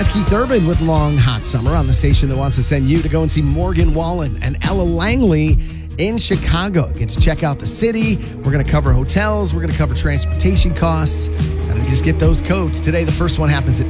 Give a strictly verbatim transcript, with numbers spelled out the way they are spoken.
That's Keith Urban with Long Hot Summer on the station that wants to send you to go and see Morgan Wallen and Ella Langley in Chicago. Get to check out the city. We're going to cover hotels. We're going to cover transportation costs. And just get those codes. Today, the first one happens at